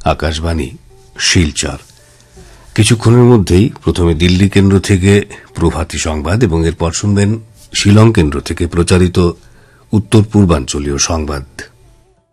আকাশবাণী শিলচর। কিছুক্ষণের মধ্যেই প্রথমে দিল্লি কেন্দ্র থেকে প্রভাতী সংবাদ এবং এরপর শুনবেন শিলং কেন্দ্র থেকে প্রচারিত উত্তর পূর্বাঞ্চলীয় সংবাদ।